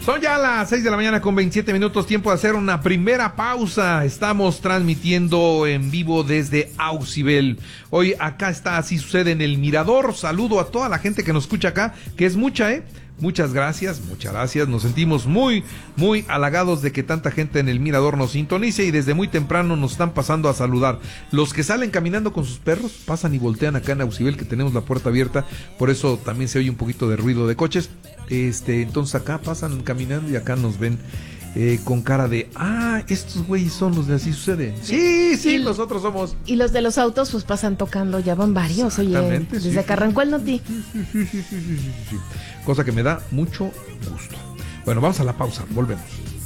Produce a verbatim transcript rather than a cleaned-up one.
Son ya las seis de la mañana con veintisiete minutos, tiempo de hacer una primera pausa. Estamos transmitiendo en vivo desde Auxibel. Hoy acá está Así Sucede en el Mirador. Saludo a toda la gente que nos escucha acá, que es mucha, ¿eh? Muchas gracias, muchas gracias. Nos sentimos muy, muy halagados de que tanta gente en el Mirador nos sintonice y desde muy temprano nos están pasando a saludar. Los que salen caminando con sus perros pasan y voltean acá en Auxibel, que tenemos la puerta abierta, por eso también se oye un poquito de ruido de coches. Este, entonces acá pasan caminando y acá nos ven eh, con cara de, ah, estos güeyes son los de Así Sucede. Sí, sí, y nosotros somos. Y los de los autos pues pasan tocando, ya van varios, oye, desde sí, que arrancó el Noti. Sí, sí, sí, sí, sí, sí, sí, sí. Cosa que me da mucho gusto. Bueno, vamos a la pausa, volvemos.